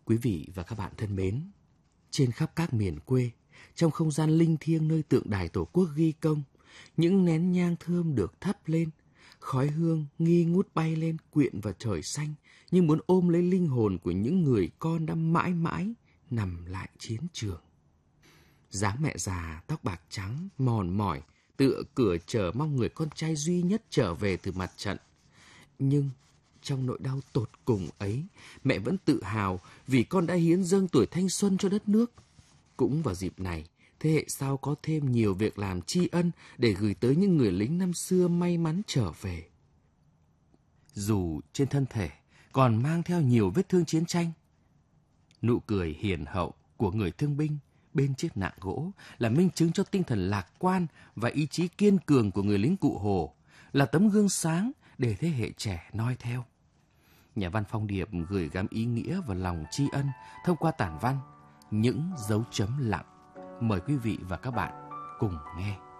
Quý vị và các bạn thân mến, trên khắp các miền quê, trong không gian linh thiêng nơi tượng đài Tổ quốc ghi công, những nén nhang thơm được thắp lên, khói hương nghi ngút bay lên quyện vào trời xanh, như muốn ôm lấy linh hồn của những người con đã mãi mãi nằm lại chiến trường. Dáng mẹ già tóc bạc trắng, mòn mỏi, tựa cửa chờ mong người con trai duy nhất trở về từ mặt trận. Nhưng trong nỗi đau tột cùng ấy, mẹ vẫn tự hào vì con đã hiến dâng tuổi thanh xuân cho đất nước. Cũng vào dịp này, thế hệ sau có thêm nhiều việc làm tri ân để gửi tới những người lính năm xưa may mắn trở về. Dù trên thân thể còn mang theo nhiều vết thương chiến tranh, nụ cười hiền hậu của người thương binh bên chiếc nạng gỗ là minh chứng cho tinh thần lạc quan và ý chí kiên cường của người lính Cụ Hồ, là tấm gương sáng để thế hệ trẻ noi theo. Nhà văn Phong Điệp gửi gắm ý nghĩa và lòng tri ân thông qua tản văn Những dấu chấm lặng. Mời quý vị và các bạn cùng nghe.